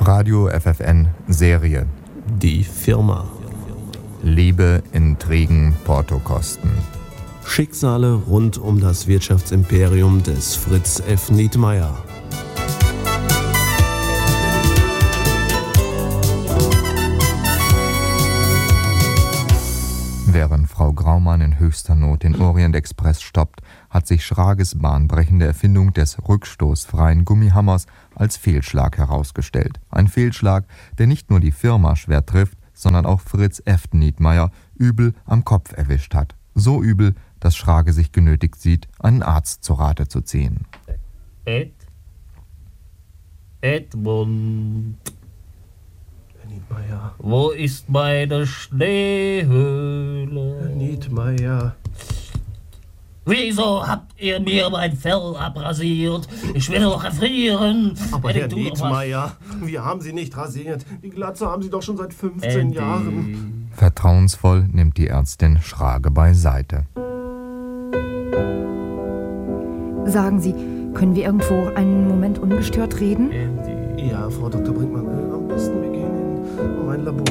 Radio FFN Serie. Die Firma. Liebe, Intrigen, Portokosten. Schicksale rund um das Wirtschaftsimperium des Fritz F. Nietmeyer. Während Frau Graumann in höchster Not den Orient-Express stoppt, hat sich Schrages bahnbrechende Erfindung des rückstoßfreien Gummihammers als Fehlschlag herausgestellt. Ein Fehlschlag, der nicht nur die Firma schwer trifft, sondern auch Fritz F. Nietmeyer übel am Kopf erwischt hat. So übel, dass Schrage sich genötigt sieht, einen Arzt zu Rate zu ziehen. Edmund. Herr Nietmeyer. Wo ist meine Schneehöhle? Herr Nietmeyer. Wieso habt ihr mir mein Fell abrasiert? Ich werde doch erfrieren. Aber Eddie, Herr tu doch was. Nietmeyer, wir haben Sie nicht rasiert. Die Glatze haben Sie doch schon seit 15 Jahren. Vertrauensvoll nimmt die Ärztin Schrage beiseite. Sagen Sie, können wir irgendwo einen Moment ungestört reden? Ja, Frau Dr. Brinkmann, am besten wir gehen in mein Labor.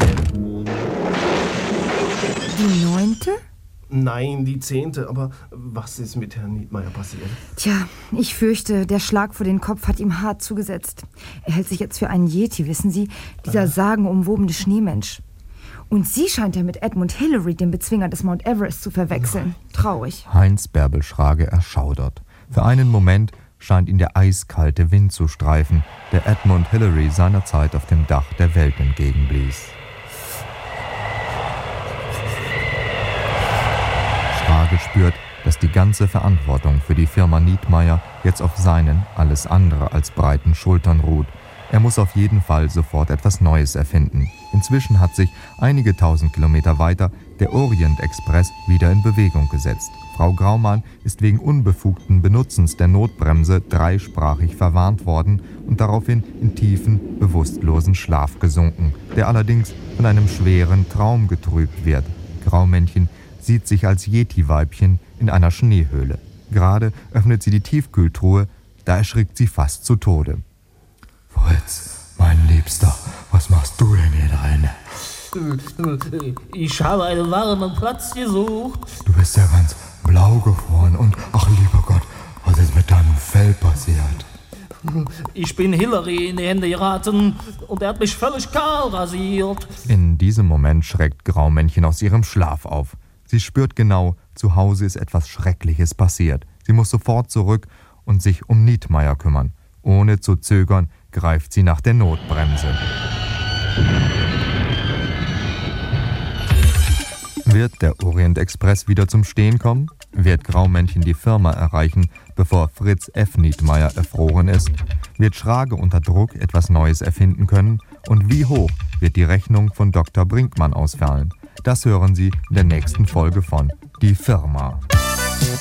Die 9.? Nein, die 10. Aber was ist mit Herrn Nietmeyer passiert? Tja, ich fürchte, der Schlag vor den Kopf hat ihm hart zugesetzt. Er hält sich jetzt für einen Yeti, wissen Sie? Dieser sagenumwobene Schneemensch. Und sie scheint ja mit Edmund Hillary, dem Bezwinger des Mount Everest, zu verwechseln. Traurig. Heinz Bärbel Schrage erschaudert. Für einen Moment scheint ihn der eiskalte Wind zu streifen, der Edmund Hillary seinerzeit auf dem Dach der Welt entgegenblies. Schrage spürt, dass die ganze Verantwortung für die Firma Nietmeyer jetzt auf seinen, alles andere als breiten Schultern ruht. Er muss auf jeden Fall sofort etwas Neues erfinden. Inzwischen hat sich einige tausend Kilometer weiter der Orient-Express wieder in Bewegung gesetzt. Frau Graumann ist wegen unbefugten Benutzens der Notbremse dreisprachig verwarnt worden und daraufhin in tiefen, bewusstlosen Schlaf gesunken, der allerdings von einem schweren Traum getrübt wird. Graumännchen sieht sich als Yeti-Weibchen in einer Schneehöhle. Gerade öffnet sie die Tiefkühltruhe, da erschrickt sie fast zu Tode. Fritz, mein Liebster, was machst du denn hier drin? Ich habe einen warmen Platz gesucht. Du bist ja ganz blau gefroren und, ach lieber Gott, was ist mit deinem Fell passiert? Ich bin Hillary in die Hände geraten und er hat mich völlig kahl rasiert. In diesem Moment schreckt Graumännchen aus ihrem Schlaf auf. Sie spürt genau, zu Hause ist etwas Schreckliches passiert. Sie muss sofort zurück und sich um Nietmeyer kümmern. Ohne zu zögern greift sie nach der Notbremse. Wird der Orient-Express wieder zum Stehen kommen? Wird Graumännchen die Firma erreichen, bevor Fritz F. Nietmeyer erfroren ist? Wird Schrage unter Druck etwas Neues erfinden können? Und wie hoch wird die Rechnung von Dr. Brinkmann ausfallen? Das hören Sie in der nächsten Folge von Die Firma.